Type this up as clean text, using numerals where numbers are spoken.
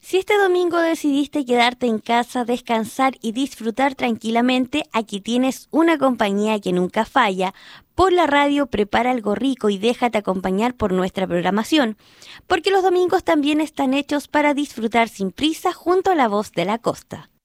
Si este domingo decidiste quedarte en casa, descansar y disfrutar tranquilamente, aquí tienes una compañía que nunca falla. Por la radio prepara algo rico y déjate acompañar por nuestra programación, porque los domingos también están hechos para disfrutar sin prisa junto a la voz de la costa.